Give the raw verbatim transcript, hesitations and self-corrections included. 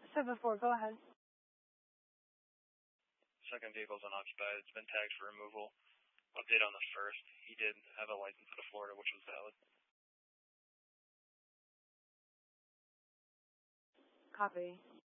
seven four, go ahead. Second vehicle's unoccupied. It's been tagged for removal. Update on the first. He did have a license out of Florida, which was valid. Copy.